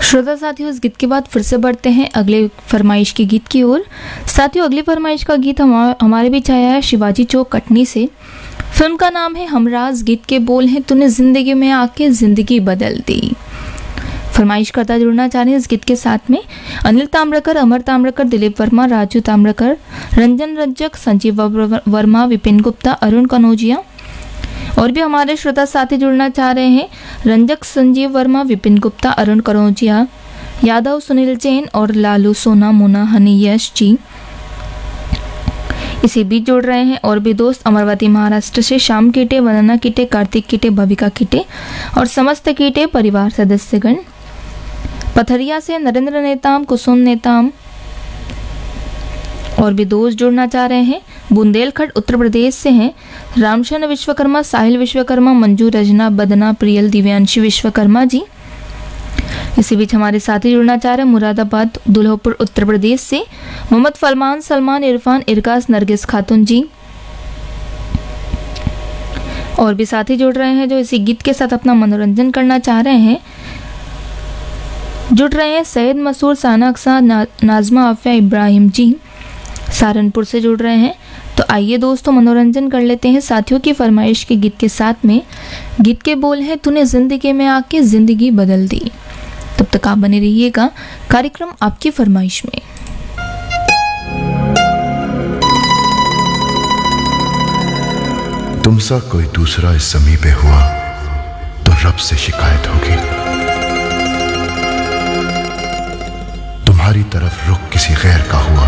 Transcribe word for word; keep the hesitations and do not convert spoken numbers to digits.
श्रोता साथियों, इस गीत के बाद फिर से बढ़ते हैं अगले फरमाइश के गीत की ओर। साथियों, अगली फरमाइश का गीत हमारे हमारे बीच आया है शिवाजी चौक कटनी से। फिल्म का नाम है हमराज, गीत के बोल हैं तूने जिंदगी में आके जिंदगी बदल दी। फरमाइश करता जुड़ना चाह रहे हैं इस गीत के साथ में अनिल ताम्रकर, अमर ताम्रकर, दिलीप वर्मा, राजू ताम्रकर, रंजन रज्जक, संजीव वर्मा, विपिन गुप्ता, अरुण कनौजिया। और भी हमारे श्रोता साथी जुड़ना चाह रहे हैं रंजक, संजीव वर्मा, विपिन गुप्ता, अरुण कनौजिया, यादव, सुनील जैन और लालू, सोना, मोना, हनी, यश जी इसी बीच जुड़ रहे हैं। और भी दोस्त अमरवती महाराष्ट्र से श्याम कीटे, वंदना कीटे, कार्तिक कीटे, भविका कीटे और समस्त कीटे परिवार सदस्यगण। पथरिया से नरेंद्र नेताम, कुसुम नेताम और भी दोस्त जुड़ना चाह रहे हैं। बुंदेलखंड उत्तर प्रदेश से हैं रामचंद्र विश्वकर्मा, साहिल विश्वकर्मा, मंजू, रजना, बदना, प्रियल, दिव्यांशी विश्वकर्मा जी। इसी बीच हमारे साथी जुड़ना चाह रहे हैं मुरादाबाद दुल्होपुर उत्तर प्रदेश से मोहम्मद फरमान, सलमान, इरफान, इरकास, नरगिस खातून जी। और भी साथी जुड़ रहे हैं जो इसी गीत के साथ अपना मनोरंजन करना चाह रहे हैं। जुड़ रहे हैं सैयद मसूर, साना अक्सा, ना, नाजमा, आफिया, इब्राहिम जी सहारनपुर से जुड़ रहे हैं। तो आइए दोस्तों मनोरंजन कर लेते हैं साथियों की फरमाइश के गीत के साथ में। गीत के बोल हैं तूने जिंदगी में आके जिंदगी बदल दी। तब तक आप बने रहिएगा कार्यक्रम आपकी फरमाइश में। तुमसा कोई दूसरा इस ज़मीं पे हुआ तो रब से शिकायत होगी। तुम्हारी तरफ रुख किसी गैर का हुआ